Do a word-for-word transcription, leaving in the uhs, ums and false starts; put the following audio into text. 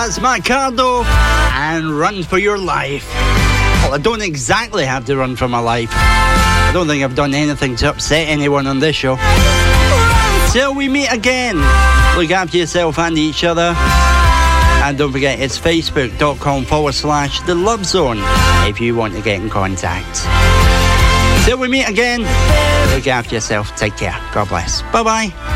That's Matt Cardo and Run For Your Life. Well, I don't exactly have to run for my life. I don't think I've done anything to upset anyone on this show. Till we meet again, look after yourself and each other. And don't forget, it's facebook.com forward slash The Love Zone if you want to get in contact. Till we meet again, look after yourself. Take care. God bless. Bye-bye.